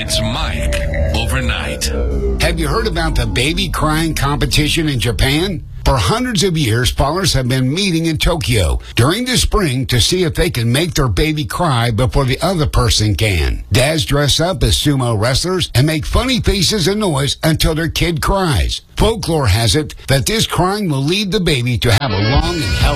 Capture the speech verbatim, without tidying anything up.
It's Mike Overnight. Have you heard about the baby crying competition in Japan? For hundreds of years, fathers have been meeting in Tokyo during the spring to see if they can make their baby cry before the other person can. Dads dress up as sumo wrestlers and make funny faces and noise until their kid cries. Folklore has it that this crying will lead the baby to have a long and healthy